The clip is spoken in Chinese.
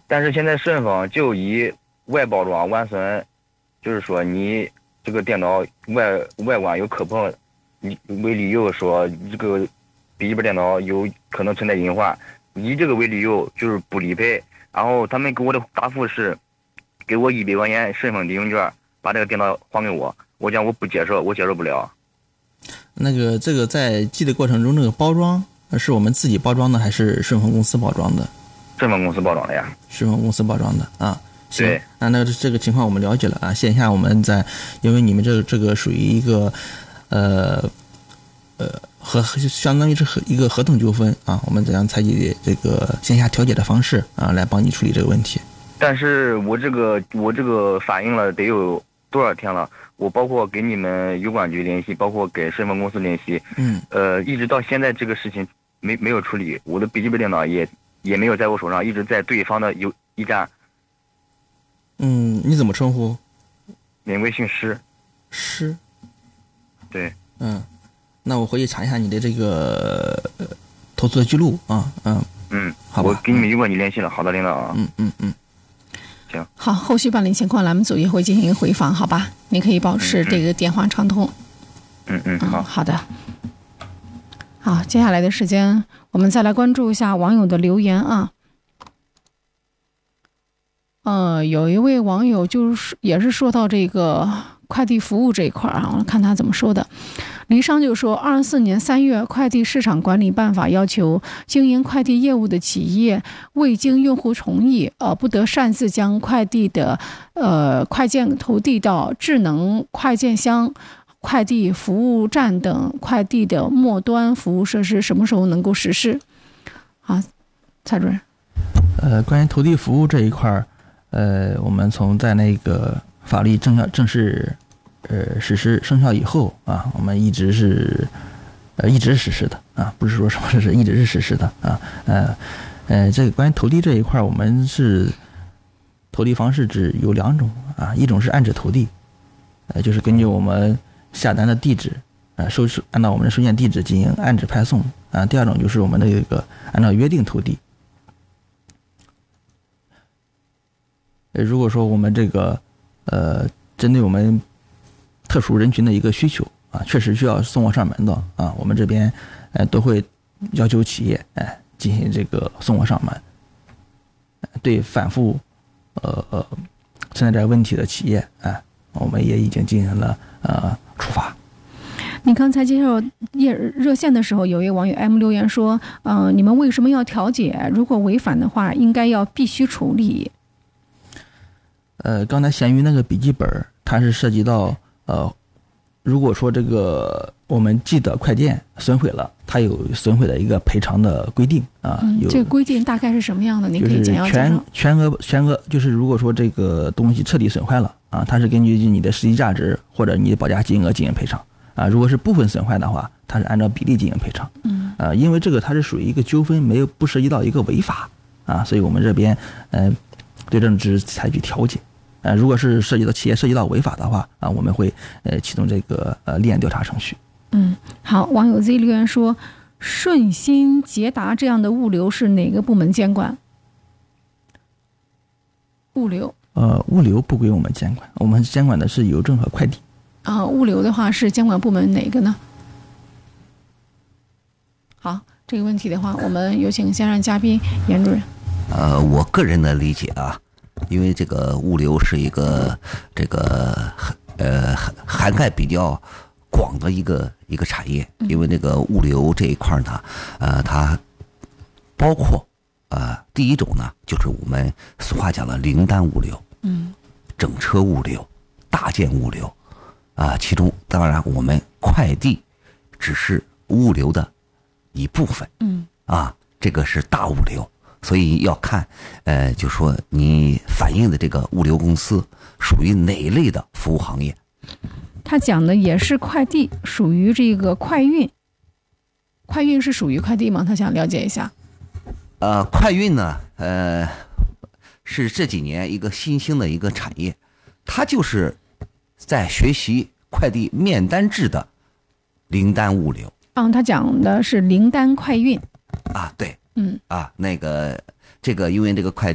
但是现在顺丰就以外包装完损，就是说你这个电脑外观有磕碰为理由，说这个笔记本电脑有可能存在隐患，以这个为理由就是不理赔。然后他们给我的答复是给我100块钱顺丰抵用券，把这个电脑还给我。我讲我不接受，我接受不了。 这个在寄的过程中，这个包装是我们自己包装的还是顺丰公司包装的？ 顺丰公司包装的呀。 顺丰公司包装的啊。行， 对， 那这个情况我们了解了啊。线下我们因为你们这个属于一个相当于是一个合同纠纷啊，我们怎样采取这个线下调解的方式啊，来帮你处理这个问题。 但是我这个反映了得有多少天了？我包括给你们邮管局联系，包括给顺丰公司联系，一直到现在这个事情没有处理，我的笔记本电脑也没有在我手上，一直在对方的驿站。 你怎么称呼？ 名微信师。 师。 对。 那我回去查一下你的这个投诉的记录啊。好吧。 我给你们邮管局联系了。好的，领导啊。行。 好，后续办理情况，栏目组也会进行回访，好吧？您可以保持这个电话畅通。 好。 好的。好，接下来的时间我们再来关注一下网友的留言啊。有一位网友也是说到这个快递服务这一块啊，我看他怎么说的。黎商就说，24年3月，快递市场管理办法要求，经营快递业务的企业未经用户同意，不得擅自将快递的快件投递到智能快件箱、快递服务站等快递的末端服务设施。什么时候能够实施？啊，蔡主任。 关于投递服务这一块我们从在那个法律正式实施生效以后啊，我们一直是实施的啊，不是说什么是一直是实施的啊。这个关于投递这一块，我们是投递方式只有2种啊，一种是按址投递，就是根据我们下单的地址按照我们的收件地址进行按址派送啊。第2种就是我们的这个按照约定投递。如果说我们这个针对我们特殊人群的一个需求啊，确实需要送货上门的啊，我们这边都会要求企业进行这个送货上门。对反复存在这个问题的企业我们也已经进行了处罚。 你刚才接受热线的时候，有一位网友 M 留言说，你们为什么要调解？如果违反的话，应该必须处理。 刚才闲鱼那个笔记本，它是涉及到如果说这个我们寄的快件损毁了，它有损毁的一个赔偿的规定啊。 这个规定大概是什么样的？您可以简要介绍。 全额就是如果说这个东西彻底损坏了啊，它是根据你的实际价值或者你的保价金额进行赔偿啊。如果是部分损坏的话，它是按照比例进行赔偿。因为这个它是属于一个纠纷，不涉及到一个违法啊，所以我们这边对政治采取调解。如果是企业涉及到违法的话啊，我们会启动这个立案调查程序。 好，网友 Z 留言说，顺心、捷达这样的物流是哪个部门监管？物流不归我们监管，我们监管的是邮政和快递。物流的话是监管部门哪个呢？好，这个问题的话，我们有请先让嘉宾严主任。 我个人的理解啊，因为这个物流是一个涵盖比较广的一个产业，因为这个物流这一块呢，它包括第一种呢，就是我们俗话讲的零单物流，整车物流、大件物流其中当然我们快递只是物流的一部分，这个是大物流。所以要看，就说你反映的这个物流公司属于哪一类的服务行业。 他讲的也是快递，属于这个快运。快运是属于快递吗？他想了解一下。 快运呢，是这几年一个新兴的一个产业，它就是在学习快递面单制的零单物流。 他讲的是零单快运。 对。这个因为这个快